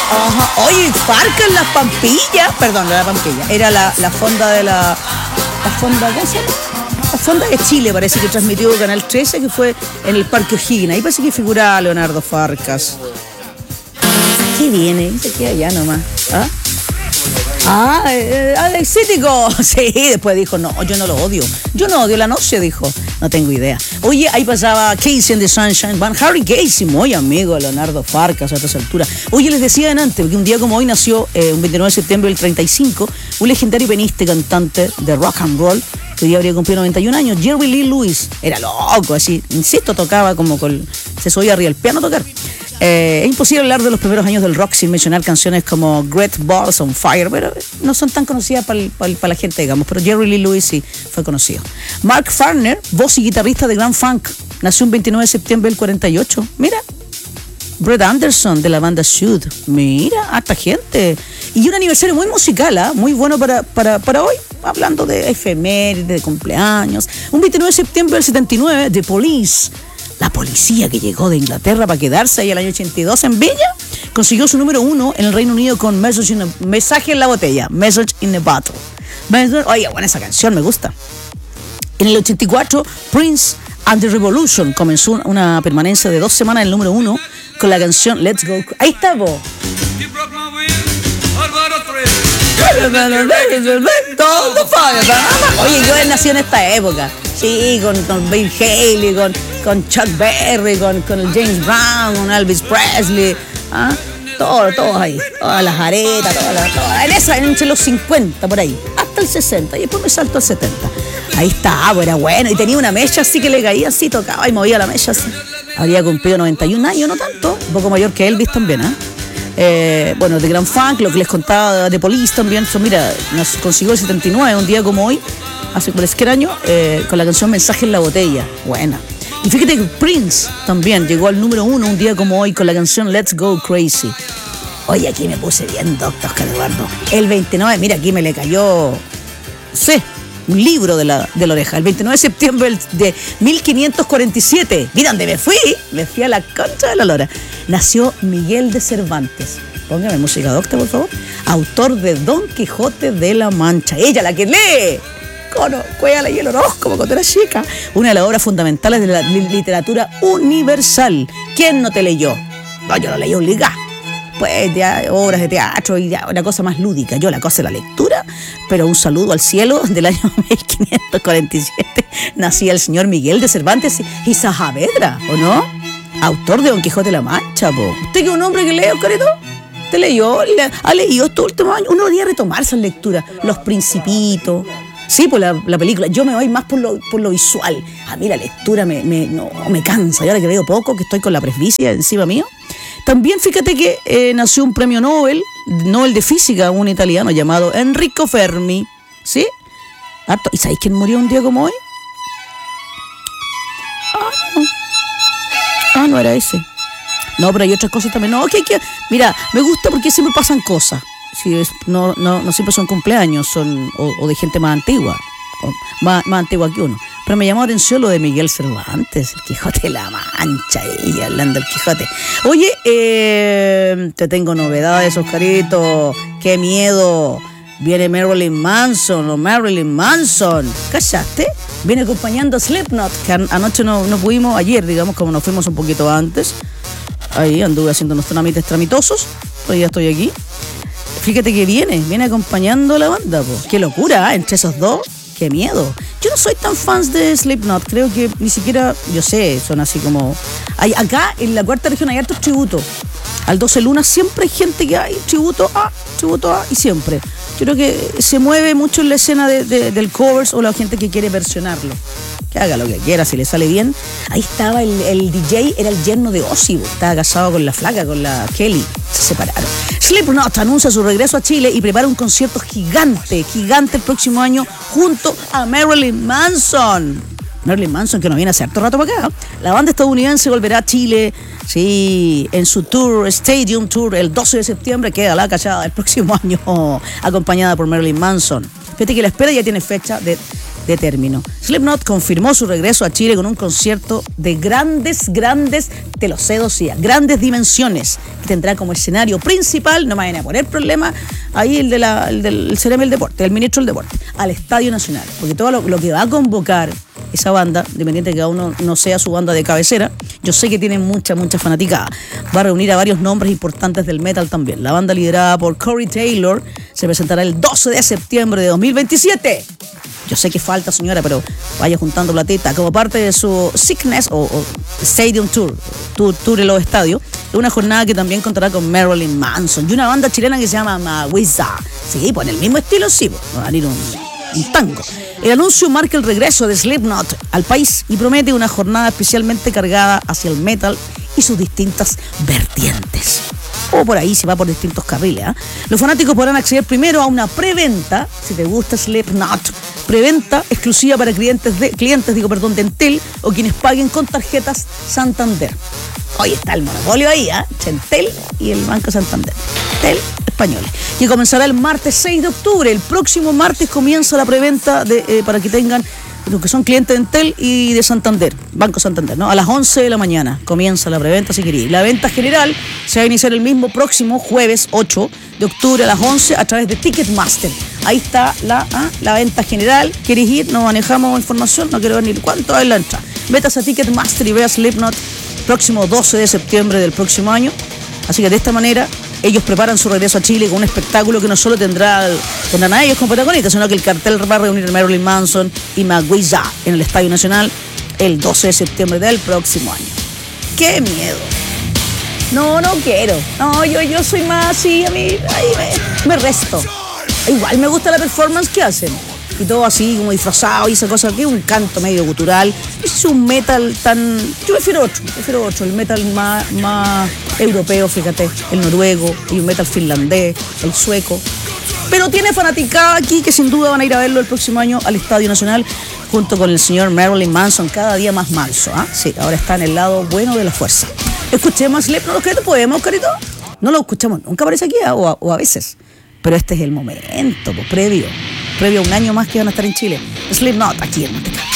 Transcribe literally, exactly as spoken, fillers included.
Ajá. Oye, Farca en las Pampillas. Perdón, no era Pampilla. Era la, la fonda de la... La fonda, ¿cómo se llama? La fonda de Chile, parece que transmitió Canal trece, que fue en el Parque O'Higgins. Ahí parece que figuraba Leonardo Farcas. ¿Qué viene? Se queda allá nomás. ¿Ah? Ah, eh, Alexítico. Sí, después dijo, no, yo no lo odio. Yo no odio la noche, dijo. No tengo idea. Oye, ahí pasaba Casey and the Sunshine Band. Harry Casey, muy amigo de Leonardo Farcas a estas alturas. Oye, les decía antes que un día como hoy nació, eh, un veintinueve de septiembre del treinta y cinco, un legendario pianista y cantante de rock and roll, que hoy habría cumplido noventa y un años, Jerry Lee Lewis. Era loco, así, insisto, tocaba como con... Se subía arriba el piano a tocar. Eh, es imposible hablar de los primeros años del rock sin mencionar canciones como Great Balls on Fire, pero no son tan conocidas para pa, pa la gente, digamos, pero Jerry Lee Lewis sí fue conocido. Mark Farner, voz y guitarrista de Grand Funk, nació un veintinueve de septiembre del cuarenta y ocho. Mira. Brett Anderson de la banda Shoot. Mira, harta gente. Y un aniversario muy musical, ¿eh? Muy bueno para, para, para hoy, hablando de efemérides, de cumpleaños. Un veintinueve de septiembre del setenta y nueve, The Police. La policía que llegó de Inglaterra para quedarse ahí el año ochenta y dos en Villa, consiguió su número uno en el Reino Unido con Message in a, Mensaje en la botella, Message in a Bottle. Oye, buena esa canción, me gusta. En el ochenta y cuatro, Prince and the Revolution comenzó una permanencia de dos semanas en el número uno con la canción Let's Go. Ahí está, vos. Oye, yo nací en esta época. Sí, con, con Bill Haley, con, con Chuck Berry, con, con el James Brown, con Elvis Presley. ¿Ah? Todo, todos ahí. Todas las aretas, todas las. Todas, en esa, entre los cincuenta, por ahí. Hasta el sesenta. Y después me salto al setenta. Ahí estaba, era bueno. Y tenía una mecha así que le caía así, tocaba y movía la mecha así. Habría cumplido noventa y un años, no tanto. Un poco mayor que Elvis también, ¿eh? Eh, bueno, de Grand Funk, lo que les contaba de Police también. So, mira, nos consiguió el setenta y nueve, un día como hoy, hace cualquier año, eh, con la canción Mensaje en la botella. Buena. Y fíjate que Prince también llegó al número uno un día como hoy con la canción Let's Go Crazy. Oye, aquí me puse bien, doctor Oscar Eduardo. El veintinueve, mira, aquí me le cayó, no sé, un libro de la, de la oreja. El veintinueve de septiembre de mil quinientos cuarenta y siete. Mira dónde me fui. Me fui a la concha de la lora. Nació Miguel de Cervantes. Póngame música, doctor, por favor. Autor de Don Quijote de la Mancha. Ella, la que lee. Cono, cuélala y el horóscopo cuando era chica. Una de las obras fundamentales de la literatura universal. ¿Quién no te leyó? No, yo lo leí obligado. Pues ya obras de teatro y ya una cosa más lúdica. Yo la cosa de la lectura, pero un saludo al cielo. Del año mil quinientos cuarenta y siete nacía el señor Miguel de Cervantes y Saavedra, ¿o no? Autor de Don Quijote de la Mancha, po. ¿Usted que es un hombre que lee, Oscarito? ¿Te leyó? Le, ¿Ha leído estos últimos años? Uno debería retomar esas lecturas. Los Principitos. Sí, por la, la película. Yo me voy más por lo, por lo visual. A mí la lectura me, me, no, me cansa. Y ahora que veo poco, que estoy con la presbicia encima mío. También fíjate que eh, nació un premio Nobel, Nobel de Física, un italiano llamado Enrico Fermi. ¿Sí? ¿Y sabéis quién murió un día como hoy? Ah, no. Ah, no era ese. No, pero hay otras cosas también. No, que, que, mira, me gusta porque siempre pasan cosas. Si es, no, no, no siempre son cumpleaños, son o, o de gente más antigua, o más, más antigua que uno. Pero me llamó la atención lo de Miguel Cervantes, el Quijote de la Mancha, y hablando del Quijote. Oye, eh, te tengo novedades, Oscarito. ¡Qué miedo! Viene Marilyn Manson, o Marilyn Manson. ¿Callaste? Viene acompañando a Slipknot, que an- anoche no, no pudimos, ayer, digamos, como nos fuimos un poquito antes. Ahí anduve haciendo unos trámites tramitosos, pero ya estoy aquí. Fíjate que viene, viene acompañando a la banda, po. ¡Qué locura! ¿Eh? Entre esos dos. ¡Qué miedo! Yo no soy tan fan de Slipknot, creo que ni siquiera, yo sé, son así como... Hay, acá en la cuarta región hay hartos tributos. Al doce Lunas siempre hay gente que hay tributo a, tributo a, y siempre. Yo creo que se mueve mucho en la escena de, de, del covers o la gente que quiere versionarlo. Que haga lo que quiera, si le sale bien. Ahí estaba el, el D J, era el yerno de Ozzy, estaba casado con la flaca, con la Kelly. Se separaron. Slipknot anuncia su regreso a Chile y prepara un concierto gigante, gigante el próximo año junto a Marilyn Manson. Marilyn Manson, que no viene hace harto rato para acá. La banda estadounidense volverá a Chile, sí, en su tour, Stadium Tour, el doce de septiembre, queda la cachada el próximo año, acompañada por Marilyn Manson. Fíjate que la espera ya tiene fecha de de término. Slipknot confirmó su regreso a Chile con un concierto de grandes, grandes, te lo sé, Docía, grandes dimensiones, que tendrá como escenario principal, no me vayan a poner problema, ahí el, de la, el del el C N M del Deporte, el ministro del Deporte, al Estadio Nacional, porque todo lo, lo que va a convocar esa banda, independiente de que cada uno no sea su banda de cabecera, yo sé que tienen mucha, mucha fanaticada. Va a reunir a varios nombres importantes del metal también. La banda liderada por Corey Taylor se presentará el doce de septiembre de dos mil veintisiete. Yo sé que falta, señora, pero vaya juntando platita. Como parte de su Sickness o, o Stadium Tour, tour, tour en los estadios, es una jornada que también contará con Marilyn Manson y una banda chilena que se llama Maguiza. Sí, pues en el mismo estilo, sí, pues, va a venir un... un tango. El anuncio marca el regreso de Slipknot al país y promete una jornada especialmente cargada hacia el metal y sus distintas vertientes. O por ahí se va por distintos carriles. ¿eh? Los fanáticos podrán acceder primero a una preventa, si te gusta Slipknot, preventa exclusiva para clientes de clientes, digo, perdón, de Entel o quienes paguen con tarjetas Santander. Hoy está el monopolio ahí, ¿eh? Entel y el Banco Santander. Entel españoles. Que comenzará el martes seis de octubre. El próximo martes comienza la preventa de, eh, para que tengan los que son clientes de Entel y de Santander, Banco Santander, ¿no? A las once de la mañana comienza la preventa, si queréis. La venta general se va a iniciar el mismo próximo jueves ocho de octubre a las once a través de Ticketmaster. Ahí está la, ¿ah? la venta general. ¿Queréis ir? No manejamos información, no quiero ver ni cuánto es la entrada. Metas a Ticketmaster y veas Slipknot próximo doce de septiembre del próximo año. Así que de esta manera ellos preparan su regreso a Chile con un espectáculo que no solo tendrá tendrán a ellos como protagonistas, sino que el cartel va a reunir a Marilyn Manson y Maguiza en el Estadio Nacional el doce de septiembre del próximo año. ¡Qué miedo! No, no quiero. No, yo, yo soy más así, a mí ahí me, me resto. Igual me gusta la performance que hacen. Y todo así, como disfrazado y esa cosa, que es un canto medio gutural. Es un metal tan... Yo prefiero otro, prefiero otro, el metal más, más europeo, fíjate, el noruego, y un metal finlandés, el sueco. Pero tiene fanaticada aquí que sin duda van a ir a verlo el próximo año al Estadio Nacional junto con el señor Marilyn Manson, cada día más manso. ¿eh? Sí, ahora está en el lado bueno de la fuerza. Escuchemos Slipknot, ¿qué te podemos, carito? No lo escuchamos, nunca aparece aquí, ¿eh? o, a, o a veces. Pero este es el momento, pues, previo. previo a un año más que van a estar en Chile. Slipknot aquí en Montecarlo.